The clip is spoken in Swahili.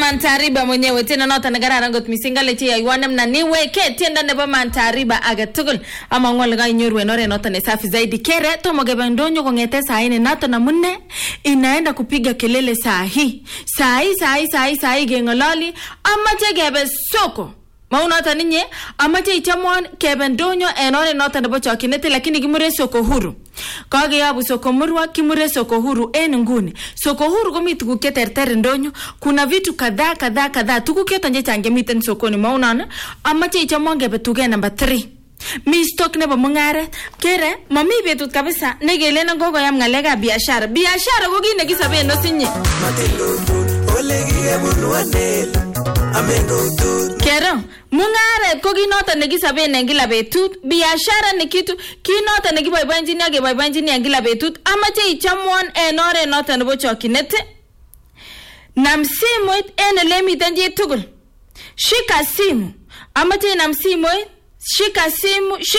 Mantariba mwenyewe tena nota nagara ngot misingale chi aywanem na niweke tienda nebo Mantariba agetugul ama ngol ga nyorwe nore nota ne safi zaidi kere tomo gebandonyo kongete saa ine nata na munne inaenda kupiga kelele saa hii gengolali ama chegebe soko maunata ninye ama che ichamon kebandonyo enore nota nebo chokinete lakini kimure soko huru kage yabu soko murwa kimure soko huru nguni soko huru komi tuguk cheterter ndonyo kuna vitu kadhaa tuguk yote nje change miten sokoni maunana ama che ichamon gebe tuge number 3 mi stock nebo mungare kere mami betut kabisa negelena gogo yam ngalega biashara ko kine kisabe no sinye kero mungare ko kinota nekisabe ngila betut biashara ni kitu kinota nekiboiboinjini age boiboinjini ngila betut amache ichamwon enore nota nebo chokinete namsimoit enele miten je tugul shika simu amache namsimoit shika simu